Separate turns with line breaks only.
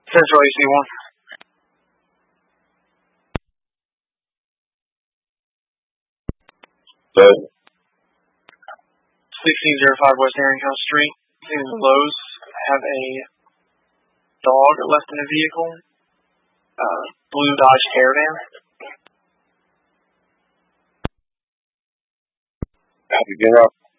Central AC1.
Good.
1605 West Herrington Street. Lowe's have a dog left in the vehicle. Blue Dodge Caravan.
Copy, get up.